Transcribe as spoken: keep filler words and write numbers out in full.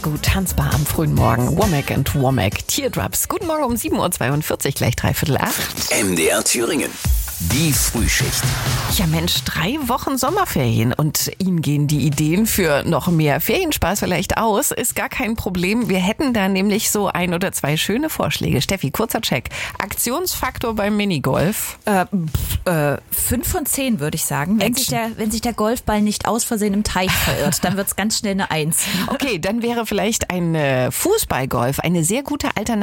gut tanzbar am frühen Morgen. Womack and Womack, Teardrops. Guten Morgen um sieben Uhr zweiundvierzig, gleich dreiviertel acht. M D R Thüringen. Die Frühschicht. Ja Mensch, drei Wochen Sommerferien und Ihnen gehen die Ideen für noch mehr Ferienspaß vielleicht aus. Ist gar kein Problem. Wir hätten da nämlich so ein oder zwei schöne Vorschläge. Steffi, kurzer Check. Aktionsfaktor beim Minigolf? Äh, pff, äh, fünf von zehn würde ich sagen. Wenn sich, der, wenn sich der Golfball nicht aus Versehen im Teich verirrt, dann wird es ganz schnell eine Eins. Okay, dann wäre vielleicht ein Fußballgolf eine sehr gute Alternative.